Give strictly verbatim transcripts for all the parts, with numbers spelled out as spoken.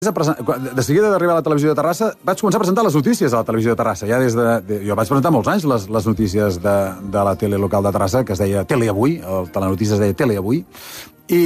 De seguida d'arribar a la televisió de Terrassa, vaig començar a presentar les notícies a la televisió de Terrassa. Ja des de, de, jo vaig presentar molts anys les, les notícies de, de la tele local de Terrassa, que es deia Tele Avui, el telenotícies es deia Tele Avui, i,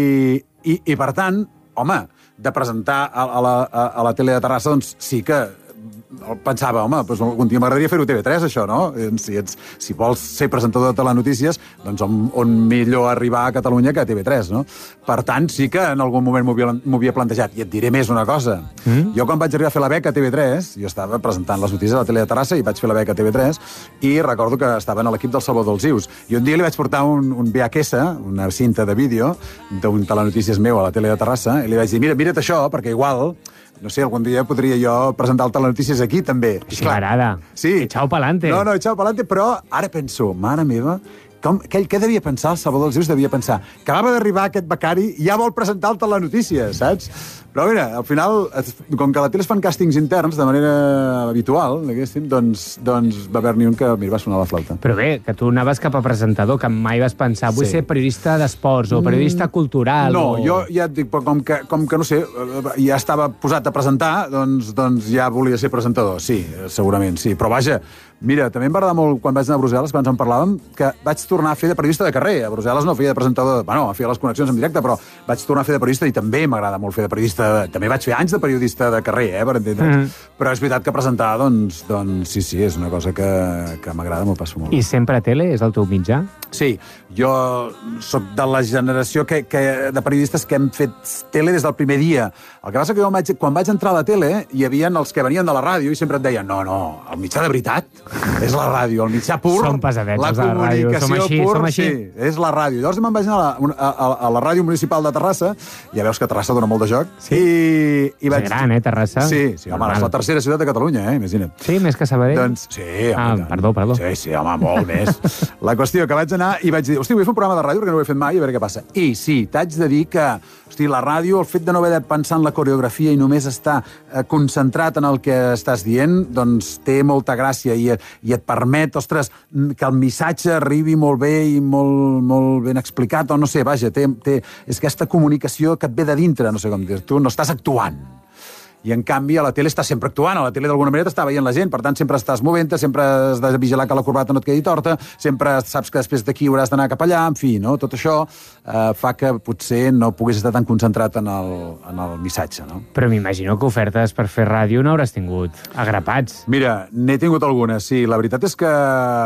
i, i per tant, home, de presentar a, a, la, a, a la tele de Terrassa, doncs sí que pensava, home, doncs algun dia m'agradaria fer-ho a T V tres, això, no? Si, ets, si vols ser presentador de telenotícies, doncs on, on millor arribar a Catalunya que a T V tres, no? Per tant, sí que en algun moment m'ho havia plantejat. I et diré més una cosa. Mm? Jo, quan vaig arribar a fer la beca a T V tres, jo estava presentant les notícies a la tele de Terrassa i vaig fer la beca a T V tres, i recordo que estava en l'equip del Salvador dels Ius. I un dia li vaig portar un, un V H S, una cinta de vídeo, d'un telenotícies meu a la tele de Terrassa, i li vaig dir, mira, mira't això, perquè igual... No sé, algun dia podria jo presentar el telenotícies aquí, també. Sí, m'agrada. Sí. Echao pa'lante. No, no, echao pa'lante, però ara penso, mare meva, com, què, què devia pensar el Salvador dels Ius? Devia pensar que acaba d'arribar aquest becari i ja vol presentar el telenotícies, saps? Però mira, al final, com que a la tele es fan càstings interns de manera habitual, doncs, doncs va haver-n'hi un que, mira, va sonar la flauta. Però bé, que tu anaves cap a presentador, que mai vas pensar, vull sí. ser periodista d'esports o periodista cultural. No, o... jo ja et dic, com que, com que no sé, ja estava posat a presentar, doncs, doncs ja volia ser presentador, sí, segurament, sí. Però vaja, mira, també em va agradar molt quan vaig anar a Brussel·les, quan ens en parlàvem, que vaig tornar a fer de periodista de carrer. A Brussel·les no feia de presentador, bueno, feia les connexions en directe, però vaig tornar a fer de periodista i també m'agrada molt fer de periodista. També vaig fer anys de periodista de carrer, eh, per entendre's. Mm. Però és veritat que presentar, doncs, doncs sí, sí, és una cosa que, que m'agrada, m'ho passo molt. I sempre a tele? És el teu mitjà? Sí, jo sóc de la generació que, que, de periodistes que hem fet tele des del primer dia. El que passa que jo vaig, quan vaig entrar a la tele hi havia els que venien de la ràdio i sempre et deien, no, no, el mitjà de veritat és la ràdio, el mitjà pur, som pesadets, la comunicació som així, pur, som així. Sí, és la ràdio. Llavors me'n vaig anar a la, a, a, a la ràdio municipal de Terrassa, ja veus que Terrassa dona molt de joc, sí. i, i vaig... És gran, eh, Terrassa? Sí, sí, home, és la tercera ciutat de Catalunya, eh, imagina't. Sí, més que Sabadell? Doncs, sí, ah, home, perdó, perdó. Sí, sí, home, molt més. La qüestió que vaig anar i vaig dir, hosti, vull fer un programa de ràdio perquè no ho he fet mai, a veure què passa. I sí, t'haig de dir que, hosti, la ràdio, el fet de no haver de pensar en la coreografia i només estar eh, concentrat en el que estàs dient, doncs té molta gràcia i, i et permet, ostres, que el missatge arribi molt bé i molt, molt ben explicat, o no sé, vaja, té, té, és aquesta comunicació que et ve de dintre, no sé com dir, tu no estàs actuant. I, en canvi, a la tele estàs sempre actuant. A la tele, d'alguna manera, t'està veient la gent. Per tant, sempre estàs movent-te, sempre has de vigilar que la corbata no et quedi torta, sempre saps que després d'aquí hauràs d'anar cap allà, en fi, no? Tot això eh, fa que potser no puguis estar tan concentrat en el, en el missatge, no? Però m'imagino que ofertes per fer ràdio no hauràs tingut agrapats. Mira, n'he tingut algunes, sí. La veritat és que...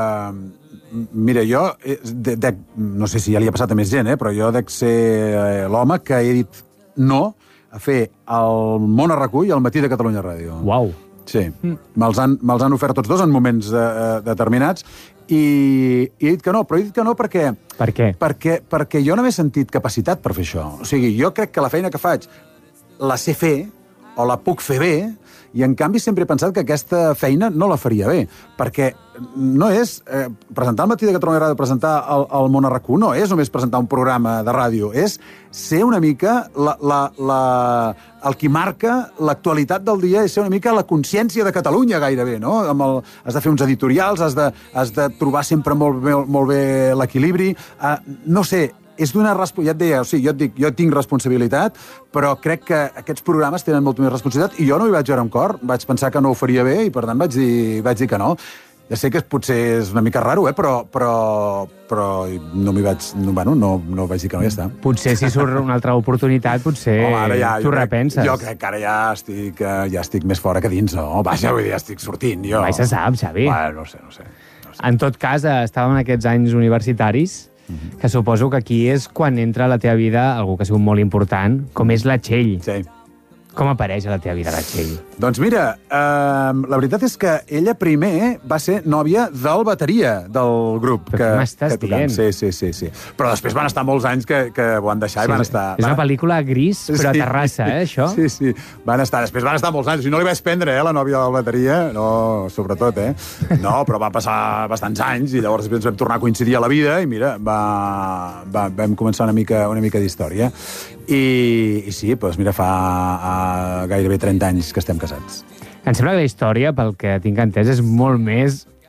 Mira, jo, de, de, no sé si ja li ha passat a més gent, eh, però jo dec ser eh, l'home que he dit no a fer el Món a RAC u i el Matí de Catalunya Ràdio. Uau. Sí, mm. me'ls han, me'ls han ofert tots dos en moments eh, determinats i, i he dit que no, però he dit que no perquè... Per què? Perquè, perquè jo no m'he sentit capacitat per fer això. O sigui, jo crec que la feina que faig la sé fer o la puc fer bé, i en canvi sempre he pensat que aquesta feina no la faria bé, perquè no és... Eh, presentar el Matí de Catalunya Ràdio, presentar el, el Món a RAC u, no és només presentar un programa de ràdio, és ser una mica la, la, la, el qui marca l'actualitat del dia, és ser una mica la consciència de Catalunya gairebé, no? Amb el, has de fer uns editorials, has de, has de trobar sempre molt bé, molt bé l'equilibri, eh, no sé... És d'una responsabilitat, ja et deia, o sigui, jo et dic, jo tinc responsabilitat, però crec que aquests programes tenen molta més responsabilitat i jo no hi vaig veure amb cor, vaig pensar que no ho faria bé i per tant vaig dir, vaig dir que no. Ja sé que potser és una mica raro, eh, però, però, però no m'hi vaig... No, bueno, no, no vaig dir que no, ja està. Potser si surt una altra oportunitat, potser Home, ja, tu repenses. Jo crec que ara ja estic, ja estic més fora que dins, no? Vaja, vull dir, ja estic sortint, jo. Mai se sap, Xavi. Bueno, no sé, no sé. No sé. En tot cas, estàvem en aquests anys universitaris, Mm-hmm. que suposo que aquí és quan entra a la teva vida algú que ha sigut molt important, com és la Txell. Sí. Com apareix a la teva vida la Txell? Doncs mira, eh, la veritat és que ella primer va ser nòvia del bateria del grup. Però què m'estàs dient? Sí, sí, sí, sí. Però després van estar molts anys que, que ho han deixat sí, i van estar... És una pel·lícula gris, però sí, a Terrassa, eh, això? Sí, sí, van estar, després van estar molts anys. I no li vaig prendre, eh, la nòvia del bateria, no, sobretot, eh? No, però van passar bastants anys i llavors ens vam tornar a coincidir a la vida i mira, va, va, vam començar una mica, una mica d'història. I, i sí, doncs mira, fa uh, gairebé trenta anys que estem casats. Em sembla que la història, pel que tinc entès, és molt més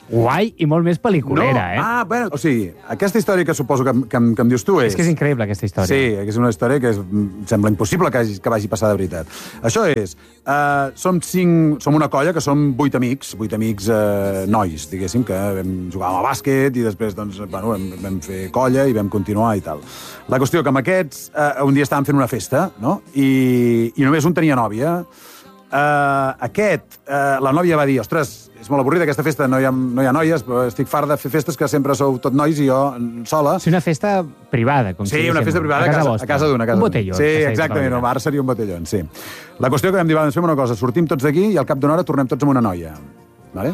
Guai i molt més pel·liculera, no. eh? Ah, bueno, o sigui, aquesta història que suposo que, que, que em dius tu és... És que és increïble, aquesta història. Sí, és una història que és, sembla impossible que, hagi, que vagi passar de veritat. Això és, uh, som, cinc, som una colla que som vuit amics, vuit amics uh, nois, diguéssim, que vam jugar a bàsquet i després doncs, bueno, vam, vam fer colla i vam continuar i tal. La qüestió que amb aquests uh, un dia estàvem fent una festa, no? I, i només un tenia nòvia. Uh, aquest, uh, la nòvia va dir, ostres, és molt avorrida aquesta festa, no hi ha, no hi ha noies, però estic fart de fer festes que sempre sou tot nois i jo sola. Sí, una festa privada, com sí, si una festa privada a casa, a casa d'una. Un botellón. Sí, exactament, no, ara seria un botellón, sí. La qüestió que vam dir, va, doncs fem una cosa, sortim tots d'aquí i al cap d'una hora tornem tots amb una noia. Vale?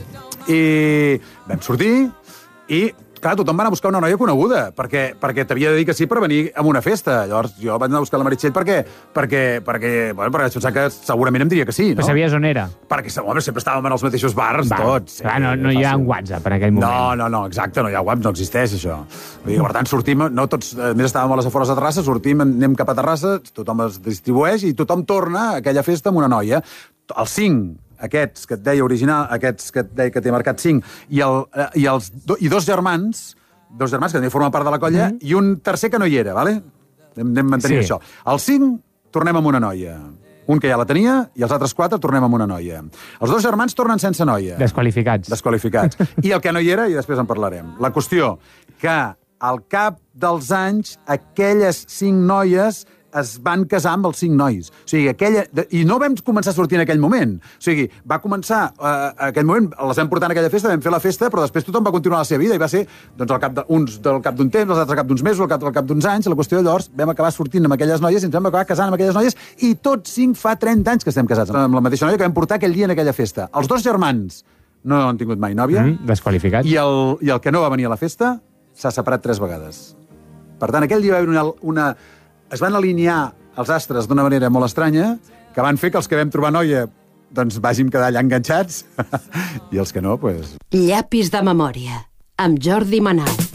I vam sortir i... Clar, tothom va anar a buscar una noia coneguda, perquè, perquè t'havia de dir que sí per venir a una festa. Llavors jo vaig anar a buscar la Meritxell perquè, perquè, perquè, bueno, perquè pensava que segurament em diria que sí, no? Però sabies on era? Perquè home, sempre estàvem en els mateixos bars, Va, tots. Clar, no, no hi ha un WhatsApp en aquell moment. No, no, no, exacte, no hi ha WhatsApp, no existeix això. Vull dir, per tant, sortim, no tots, a més estàvem a les afores de Terrassa, sortim, anem cap a Terrassa, tothom es distribueix i tothom torna a aquella festa amb una noia. Els cinc, aquests que et deia original, aquests que et deia que t'he marcat cinc, i, el, i, els, i dos germans, dos germans que també formen part de la colla, mm. i un tercer que no hi era, vale? Anem, anem mantenint sí. això. Els cinc tornem amb una noia. Un que ja la tenia, i els altres quatre tornem amb una noia. Els dos germans tornen sense noia. Desqualificats. Desqualificats. I el que no hi era, i després en parlarem. La qüestió, que al cap dels anys, aquelles cinc noies es van casar amb els cinc nois. O sigui, aquella... I no vam començar a sortir en aquell moment. O sigui, va començar... Uh, aquell moment les vam portar en aquella festa, vam fer la festa, però després tothom va continuar la seva vida i va ser, doncs, al cap de, uns del cap d'un temps, els altres al cap d'uns mesos, al cap, al cap d'uns anys. La qüestió, llavors, vam acabar sortint amb aquelles noies i ens vam acabar casant amb aquelles noies i tots cinc fa trenta anys que estem casats amb la mateixa noia que vam portar aquell dia en aquella festa. Els dos germans no han tingut mai nòvia. Mm, desqualificats. I el, I el que no va venir a la festa s'ha separat tres vegades. Per tant, aquell dia va haver una... una es van alinear els astres d'una manera molt estranya que van fer que els que vam trobar noia doncs vàgim quedar allà enganxats i els que no, doncs... Pues... Llapis de memòria, amb Jordi Manal.